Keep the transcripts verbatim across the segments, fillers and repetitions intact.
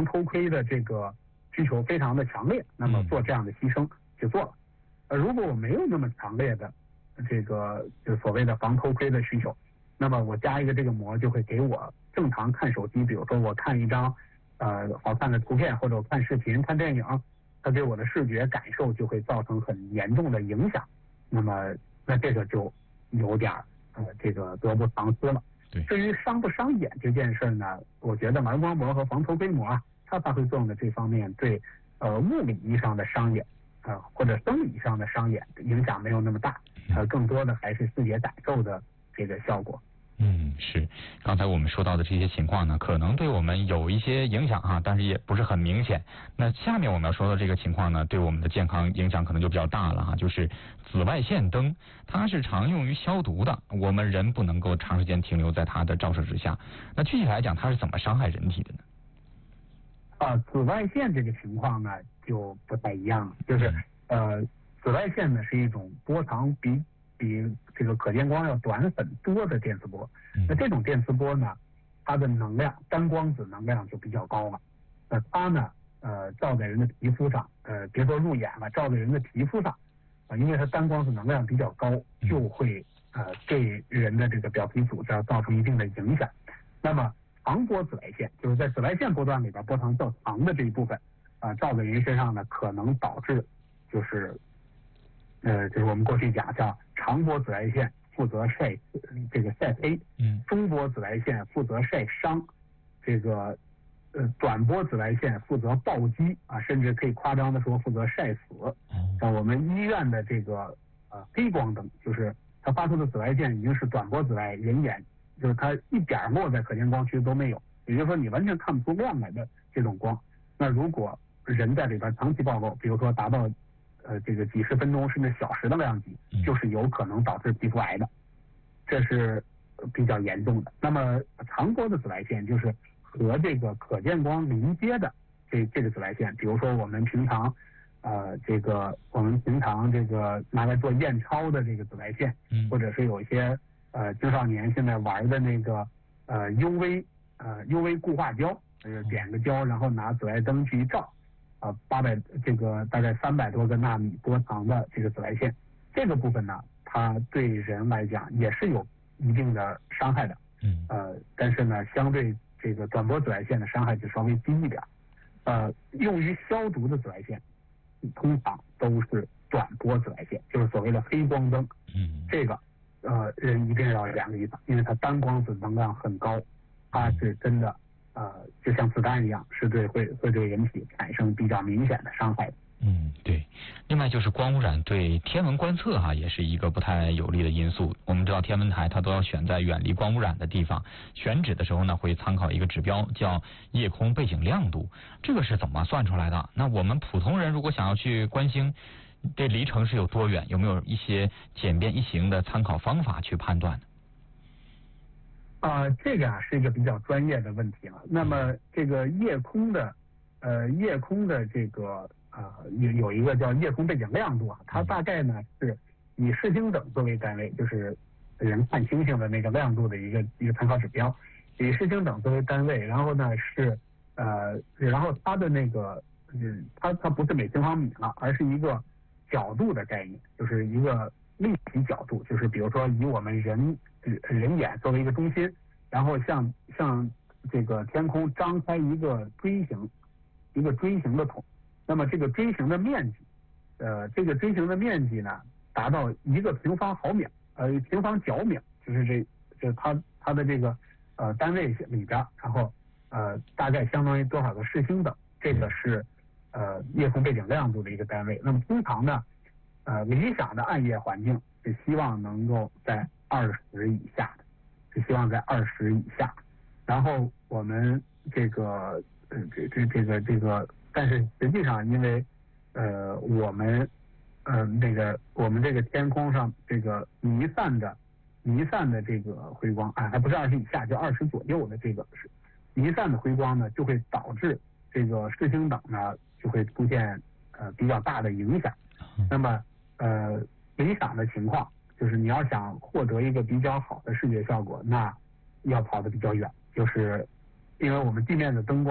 头盔的这个需求非常的强烈，那么做这样的牺牲去做了。呃，如果我没有那么强烈的这个就所谓的防头盔的需求，那么我加一个这个膜就会给我正常看手机，比如说我看一张呃好看的图片，或者我看视频、看电影，它给我的视觉感受就会造成很严重的影响。那么那这个就有点呃这个得不偿失了。 对， 至于伤不伤眼这件事呢，我觉得蓝光膜和防头盔膜啊，它发挥作用的这方面对呃物理意义上的伤眼呃或者生理上的伤眼影响没有那么大，呃更多的还是视觉感受的这个效果。 嗯，是。刚才我们说到的这些情况呢，可能对我们有一些影响哈，但是也不是很明显。那下面我们要说的这个情况呢，对我们的健康影响可能就比较大了哈，就是紫外线灯，它是常用于消毒的，我们人不能够长时间停留在它的照射之下。那具体来讲，它是怎么伤害人体的呢？ 啊，紫外线这个情况呢就不太一样了，就是呃，紫外线呢是一种波长比比这个可见光要短很多的电磁波。那这种电磁波呢，它的能量单光子能量就比较高了。那它呢，呃，照在人的皮肤上，呃，别说入眼了，照在人的皮肤上，啊、呃，因为它单光子能量比较高，就会呃对人的这个表皮组织造成一定的影响。那么长波紫外线就是在紫外线波段里边波长较长的这一部分，啊、呃，照在人身上呢，可能导致就是。呃，就是我们过去讲叫长波紫外线负责晒这个晒黑，嗯，中波紫外线负责晒伤，这个呃短波紫外线负责暴击啊，甚至可以夸张的说负责晒死。像我们医院的这个呃黑光灯，就是它发出的紫外线已经是短波紫外，人眼就是它一点落在可见光区都没有，也就是说你完全看不出亮来的这种光。那如果人在里边长期暴露，比如说达到呃，这个几十分钟甚至小时的量级，就是有可能导致皮肤癌的，这是比较严重的。那么长波的紫外线就是和这个可见光临接的这这个紫外线，比如说我们平常呃这个我们平常这个拿来做验钞的这个紫外线，或者是有一些呃青少年现在玩的那个呃 U V 呃 U V 固化胶，就是点个胶然后拿紫外灯去一照。啊，八百这个大概三百多个纳米波长的这个紫外线，这个部分呢，它对人来讲也是有一定的伤害的。嗯。呃，但是呢，相对这个短波紫外线的伤害就稍微低一点。呃，用于消毒的紫外线，通常都是短波紫外线，就是所谓的黑光灯。嗯。这个呃，人一定要远离的，因为它单光子能量很高，它是真的。呃，就像子弹一样，是对会会对人体产生比较明显的伤害。 嗯，对。另外就是光污染对天文观测哈、啊、也是一个不太有利的因素。我们知道天文台它都要选在远离光污染的地方，选址的时候呢会参考一个指标叫夜空背景亮度，这个是怎么算出来的？那我们普通人如果想要去观星，这离城市有多远？有没有一些简便易行的参考方法去判断呢？ 啊、呃，这个啊是一个比较专业的问题了。那么这个夜空的，呃，夜空的这个呃有有一个叫夜空背景亮度啊，它大概呢是以视星等作为单位，就是人看星星的那个亮度的一个一个参考指标，以视星等作为单位，然后呢是呃，然后它的那个嗯，它它不是每平方米了，而是一个角度的概念，就是一个立体角度，就是比如说以我们人。人眼作为一个中心，然后向向这个天空张开一个锥形，一个锥形的筒。那么这个锥形的面积，呃，这个锥形的面积呢，达到一个平方毫秒，呃，平方角秒，就是这，就是它它的这个呃单位里边，然后呃大概相当于多少个视星等，这个是呃夜空背景亮度的一个单位。那么通常呢，呃理想的暗夜环境是希望能够在二十以下的，是希望在二十以下。然后我们这个呃这这这个这个，但是实际上因为呃我们呃那个我们这个天空上这个弥散的弥散的这个辉光啊，还不是二十以下，就二十左右的这个是弥散的辉光呢，就会导致这个视星等呢就会出现呃比较大的影响。那么呃理想的情况。就是你要想获得一个比较好的视觉效果，那要跑得比较远，就是因为我们地面的灯光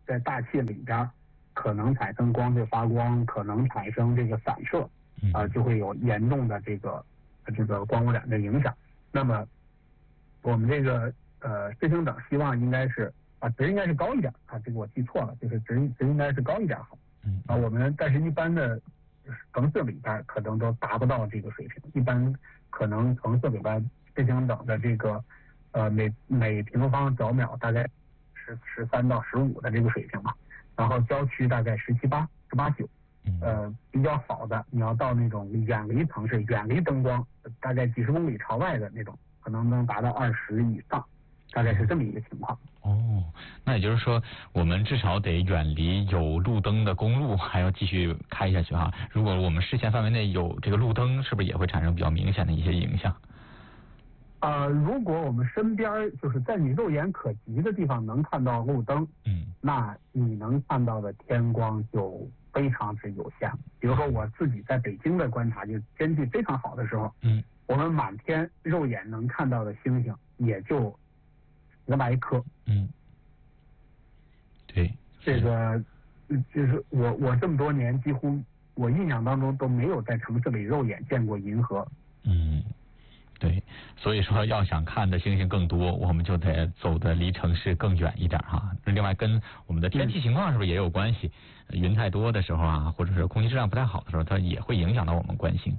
在大气里边可能产生光线发光，可能产生这个散射，啊、呃，就会有严重的这个这个光污染的影响。那么我们这个呃四星等希望应该是啊值应该是高一点啊，这个我记错了，就是值值应该是高一点好。啊，我们但是一般的城市里边可能都达不到这个水平，一般可能城市里边四星等的这个呃每每平方角秒大概十十三到十五的这个水平吧，然后郊区大概十七八十八九。呃，比较好的，你要到那种远离城市、远离灯光，大概几十公里朝外的那种，可能能达到二十以上，大概是这么一个情况。 哦，那也就是说，我们至少得远离有路灯的公路，还要继续开下去哈。如果我们视线范围内有这个路灯，是不是也会产生比较明显的一些影响？ 呃，如果我们身边就是在你肉眼可及的地方能看到路灯， 嗯， 那你能看到的天光就非常之有限。比如说我自己在北京的观察，就天气非常好的时候， 嗯， 我们满天肉眼能看到的星星也就十来颗。 嗯，对， 这个就是我我这么多年几乎我印象当中都没有在城市里肉眼见过银河。 嗯。对，所以说要想看的星星更多，我们就得走的离城市更远一点哈。另外跟我们的天气情况是不是也有关系？云太多的时候啊，或者是空气质量不太好的时候，它也会影响到我们观星。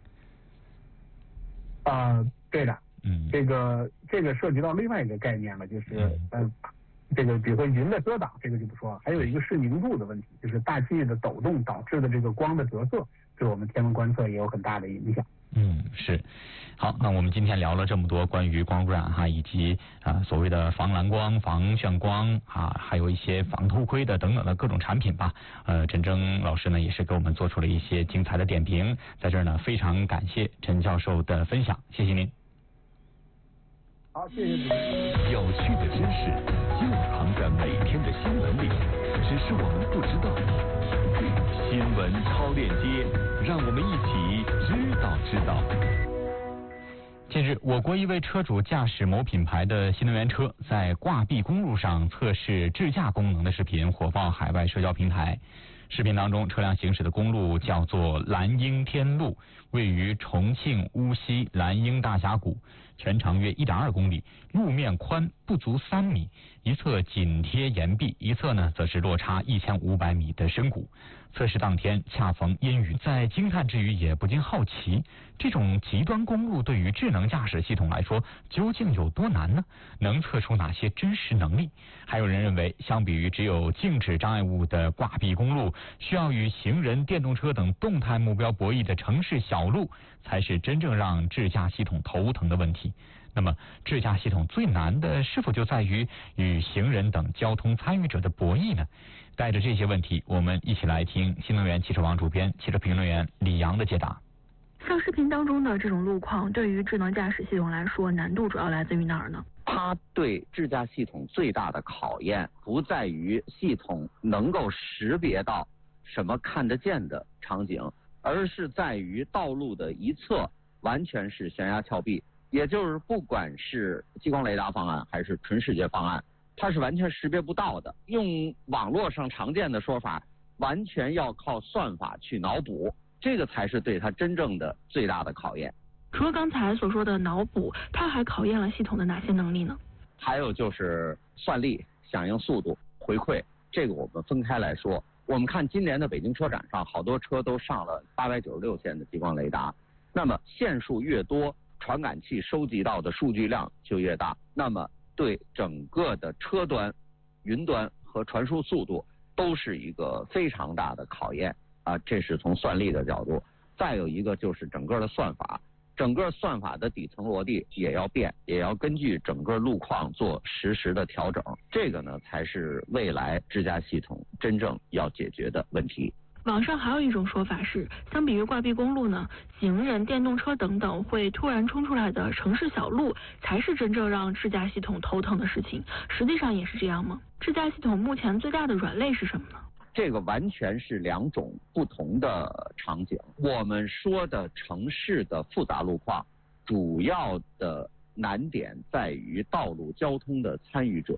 啊、呃，对的， 嗯， 这个这个涉及到另外一个概念了，就是嗯、呃，这个比如说云的遮挡，这个就不说了，还有一个视凝度的问题，就是大气的抖动导致的这个光的折射，对我们天文观测也有很大的影响。 嗯，是。好，那我们今天聊了这么多关于光污染哈，以及啊、呃、所谓的防蓝光、防眩光啊，还有一些防偷窥的等等的各种产品吧。呃，陈征老师呢也是给我们做出了一些精彩的点评，在这儿呢非常感谢陈教授的分享，谢谢您。 好，谢谢你。 有趣的知识就藏在每天的新闻里，只是我们不知道。新闻超链接，让我们一起知道知道。 近日，我国一位车主驾驶某品牌的新能源车，在挂壁公路上测试智驾功能的视频火爆海外社交平台。视频当中，车辆行驶的公路叫做蓝鹰天路，位于重庆乌溪蓝鹰大峡谷，全长约 一点二公里，路面宽不足三米，一侧紧贴岩壁，一侧呢则是落差一千五百米的深谷。测试当天恰逢阴雨，在惊叹之余也不禁好奇，这种极端公路对于智能驾驶系统来说究竟有多难呢？能测出哪些真实能力？还有人认为，相比于只有静止障碍物的挂壁公路，需要与行人、电动车等动态目标博弈的城市小路，才是真正让智驾系统头疼的问题。那么，智驾系统最难的是否就在于与行人等交通参与者的博弈呢？带着这些问题，我们一起来听新能源汽车网主编、汽车评论员李阳的解答。 像视频当中的这种路况，对于智能驾驶系统来说，难度主要来自于哪儿呢？ 它对智驾系统最大的考验，不在于系统能够识别到什么看得见的场景，而是在于道路的一侧完全是悬崖峭壁，也就是不管是激光雷达方案还是纯视觉方案，它是完全识别不到的。用网络上常见的说法，完全要靠算法去脑补，这个才是对它真正的最大的考验。 除了刚才所说的脑补，它还考验了系统的哪些能力呢？ 还有就是算力、响应速度、回馈，这个我们分开来说。我们看今年的北京车展上，好多车都上了八百九十六线的激光雷达，那么线数越多，传感器收集到的数据量就越大，那么对整个的车端、云端和传输速度都是一个非常大的考验啊，这是从算力的角度。再有一个就是整个的算法，整个算法的底层逻辑也要变，也要根据整个路况做实时的调整，这个呢才是未来智驾系统真正要解决的问题。 网上还有一种说法是，相比于挂壁公路呢，行人、电动车等等会突然冲出来的城市小路，才是真正让智驾系统头疼的事情。实际上也是这样吗？智驾系统目前最大的软肋是什么呢？ 这个完全是两种不同的场景。我们说的城市的复杂路况，主要的难点在于道路交通的参与者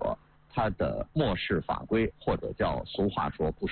它的末世法规，或者叫俗话说不